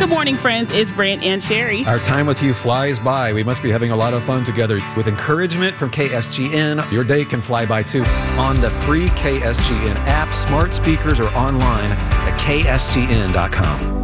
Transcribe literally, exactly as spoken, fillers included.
Good morning, friends. It's Brant and Sherry. Our time with you flies by. We must be having a lot of fun together. With encouragement from K S G N, your day can fly by too. On the free K S G N app, smart speakers, or online at K S G N dot com.